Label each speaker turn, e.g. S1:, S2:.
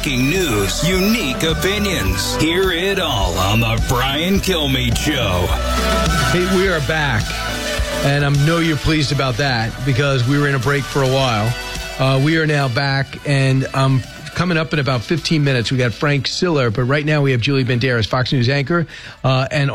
S1: breaking news, unique opinions. Hear it all on the Brian Kilmeade Show.
S2: Hey, we are back, and I know you're pleased about that because we were in a break for a while. We are now back, and coming up in about 15 minutes, we got Frank Siller, but right now we have Julie Banderas, Fox News anchor, and